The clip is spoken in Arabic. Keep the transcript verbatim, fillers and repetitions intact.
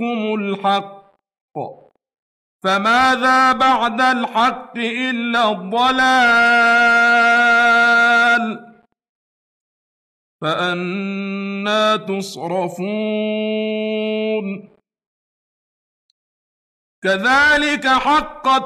ربكم الحق فماذا بعد الحق إلا الضلال فأنى تصرفون كذلك حقت